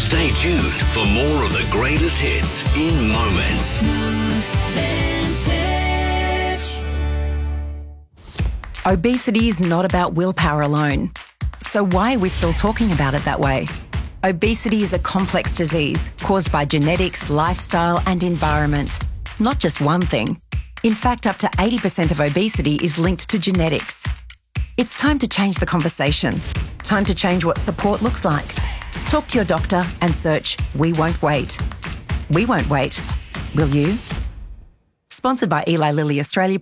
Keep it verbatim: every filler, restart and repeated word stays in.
Stay tuned for more of the greatest hits in moments. Obesity is not about willpower alone. So why are we still talking about it that way? Obesity is a complex disease caused by genetics, lifestyle and environment. Not just one thing. In fact, up to eighty percent of obesity is linked to genetics. It's time to change the conversation. Time to change what support looks like. Talk to your doctor and search We Won't Wait. We won't wait. Will you? Sponsored by Eli Lilly Australia.